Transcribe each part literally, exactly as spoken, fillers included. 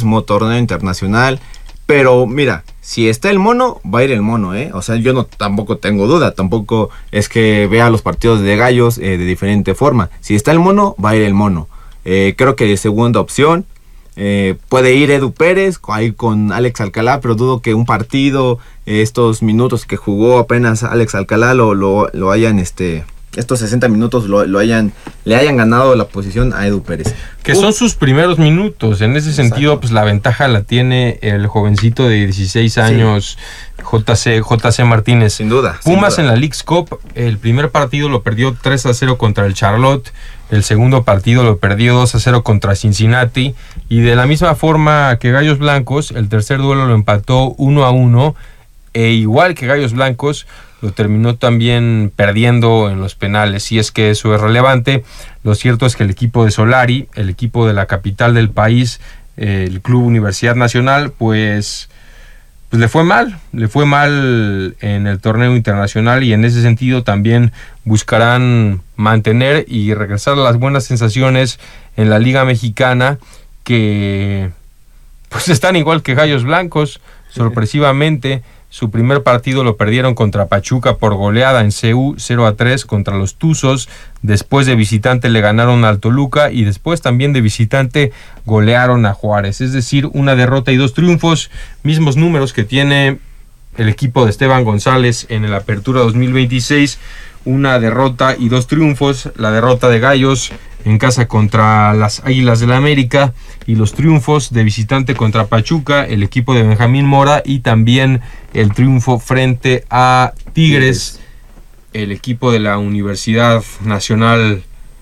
vigésimo torneo internacional. Pero mira, si está el mono, va a ir el mono, ¿eh? O sea, yo no tampoco tengo duda, tampoco es que vea los partidos de Gallos eh, de diferente forma. Si está el mono, va a ir el mono. Eh, creo que de segunda opción eh, puede ir Edu Pérez, ahí con Alex Alcalá, pero dudo que un partido, eh, estos minutos que jugó apenas Alex Alcalá, lo, lo, lo hayan... este estos sesenta minutos lo, lo hayan le hayan ganado la posición a Edu Pérez. Que uh, son sus primeros minutos. En ese exacto. sentido, pues la ventaja la tiene el jovencito de dieciséis años, sí. J C, J C Martínez. Sin duda. Pumas sin duda. En la Leagues Cup, el primer partido lo perdió tres a cero contra el Charlotte, el segundo partido lo perdió dos a cero contra Cincinnati, y de la misma forma que Gallos Blancos, el tercer duelo lo empató uno a uno, e igual que Gallos Blancos, lo terminó también perdiendo en los penales, y es que eso es relevante. Lo cierto es que el equipo de Solari, el equipo de la capital del país, eh, el Club Universidad Nacional, pues, pues le fue mal, le fue mal en el torneo internacional, y en ese sentido también buscarán mantener y regresar a las buenas sensaciones en la Liga Mexicana, que pues están igual que Gallos Blancos, sorpresivamente. Su primer partido lo perdieron contra Pachuca por goleada en C U cero a tres contra los Tuzos. Después de visitante le ganaron al Toluca, y después también de visitante golearon a Juárez. Es decir, una derrota y dos triunfos, mismos números que tiene el equipo de Esteban González en el Apertura dos mil veintiséis. Una derrota y dos triunfos, la derrota de Gallos en casa contra las Águilas del la América, y los triunfos de visitante contra Pachuca, el equipo de Benjamín Mora, y también el triunfo frente a Tigres, el equipo de la Universidad Nacional,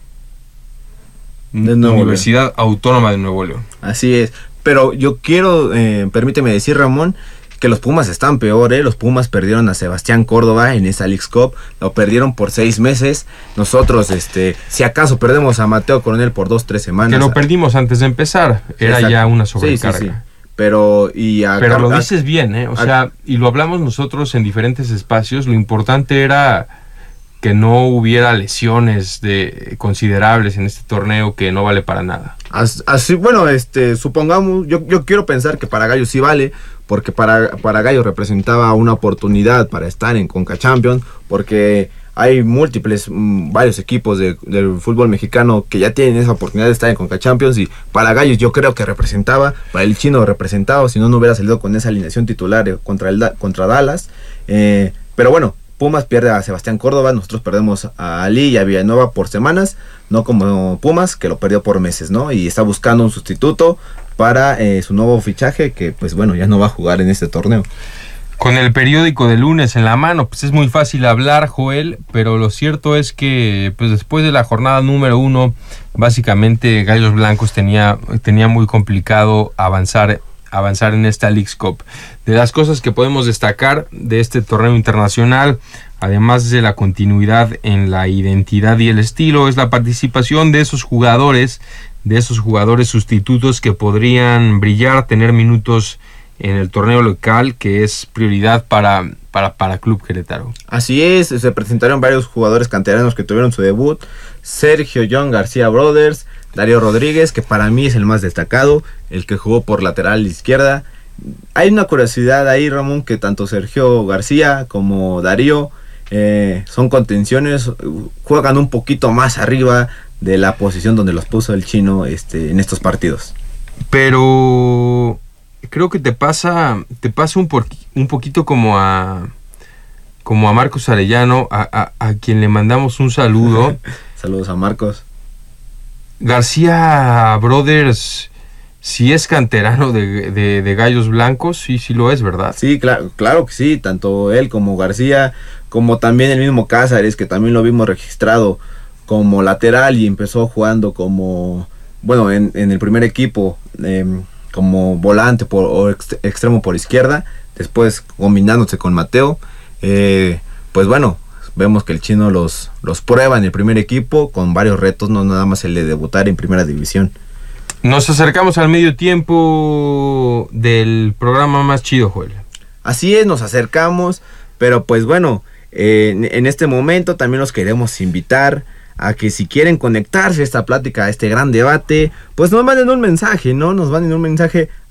de Nuevo Universidad León. Autónoma de Nuevo León. Así es, pero yo quiero, eh, permíteme decir, Ramón, que los Pumas están peor, ¿eh? Los Pumas perdieron a Sebastián Córdoba en esa Leagues Cup, lo perdieron por seis meses. Nosotros, este, si acaso perdemos a Mateo Coronel por dos, tres semanas. Que lo perdimos antes de empezar, era exacto. ya una sobrecarga. Sí, sí, sí. Pero, y a, Pero a, lo dices bien, ¿eh? O a, sea, y lo hablamos nosotros en diferentes espacios, lo importante era que no hubiera lesiones de considerables en este torneo, que no vale para nada. Así, bueno, este, supongamos, yo, yo quiero pensar que para Gallos sí vale, porque para, para Gallos representaba una oportunidad para estar en Conca Champions, porque hay múltiples, mmm, varios equipos de, del fútbol mexicano que ya tienen esa oportunidad de estar en Conca Champions, y para Gallos yo creo que representaba, para el chino representaba, si no, no hubiera salido con esa alineación titular contra, el, contra Dallas, eh, pero bueno, Pumas pierde a Sebastián Córdoba, nosotros perdemos a Ali y a Villanueva por semanas, no como Pumas, que lo perdió por meses, ¿no? Y está buscando un sustituto para eh, su nuevo fichaje, que pues bueno, ya no va a jugar en este torneo. Con el periódico de lunes en la mano, pues es muy fácil hablar, Joel, pero lo cierto es que pues después de la jornada número uno, básicamente Gallos Blancos tenía, tenía muy complicado avanzar avanzar en esta Leagues Cup. De las cosas que podemos destacar de este torneo internacional, además de la continuidad en la identidad y el estilo, es la participación de esos jugadores, de esos jugadores sustitutos que podrían brillar, tener minutos en el torneo local, que es prioridad para, para, para Club Querétaro. Así es, se presentaron varios jugadores canteranos que tuvieron su debut: Sergio John García Brothers, Darío Rodríguez, que para mí es el más destacado, el que jugó por lateral izquierda. Hay una curiosidad ahí, Ramón, que tanto Sergio García como Darío eh, son contenciones, juegan un poquito más arriba de la posición donde los puso el chino este, en estos partidos. Pero creo que te pasa, te pasa un, por, un poquito como a, como a Marcos Arellano, a, a, a quien le mandamos un saludo. Saludos a Marcos. García Brothers, si es canterano de, de, de Gallos Blancos, sí, sí lo es, ¿verdad? Sí, claro, claro que sí, tanto él como García, como también el mismo Cázares, que también lo vimos registrado como lateral y empezó jugando como, bueno, en, en el primer equipo, eh, como volante por, o ex, extremo por izquierda, después combinándose con Mateo, eh, pues bueno, vemos que el chino los, los prueba en el primer equipo con varios retos, no nada más el de debutar en primera división. Nos acercamos al medio tiempo del programa más chido, Joel. Así es, nos acercamos, pero pues bueno, eh, en, en este momento también los queremos invitar a que si quieren conectarse a esta plática, a este gran debate, pues nos manden un mensaje, ¿no? Nos manden un mensaje